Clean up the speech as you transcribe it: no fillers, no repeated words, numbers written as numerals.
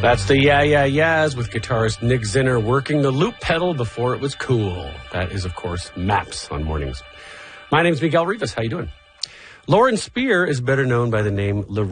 That's the Yeah Yeah Yeahs with guitarist Nick Zinner working the loop pedal before it was cool. That is, of course, Maps on Mornings. My name's Miguel Rivas. How you doing? Lauren Spear is better known by the name